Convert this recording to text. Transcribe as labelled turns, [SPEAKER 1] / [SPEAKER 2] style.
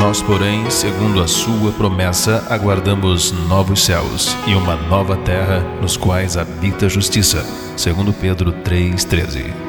[SPEAKER 1] Nós, porém, segundo a sua promessa, aguardamos novos céus e uma nova terra, nos quais habita a justiça. Segundo Pedro 3,13.